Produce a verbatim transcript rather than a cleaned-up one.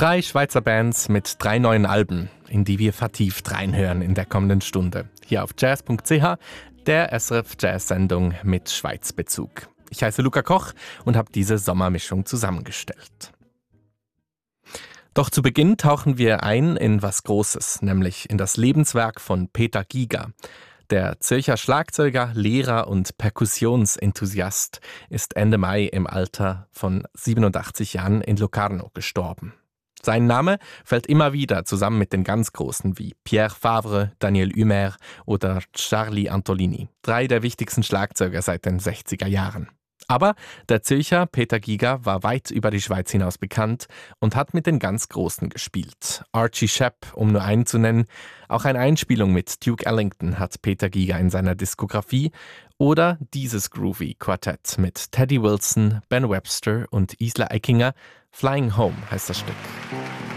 Drei Schweizer Bands mit drei neuen Alben, in die wir vertieft reinhören in der kommenden Stunde. Hier auf jazz punkt c h, der S R F Jazz-Sendung mit Schweizbezug. Ich heiße Luca Koch und habe diese Sommermischung zusammengestellt. Doch zu Beginn tauchen wir ein in was Großes, nämlich in das Lebenswerk von Peter Giger. Der Zürcher Schlagzeuger, Lehrer und Perkussionsenthusiast ist Ende Mai im Alter von siebenundachtzig Jahren in Locarno gestorben. Sein Name fällt immer wieder zusammen mit den ganz Großen wie Pierre Favre, Daniel Humer oder Charlie Antolini, drei der wichtigsten Schlagzeuger seit den sechziger Jahren. Aber der Zürcher Peter Giger war weit über die Schweiz hinaus bekannt und hat mit den ganz Großen gespielt. Archie Shepp, um nur einen zu nennen. Auch eine Einspielung mit Duke Ellington hat Peter Giger in seiner Diskografie. Oder dieses groovy Quartett mit Teddy Wilson, Ben Webster und Isla Eikinger. Flying Home heißt das Stück.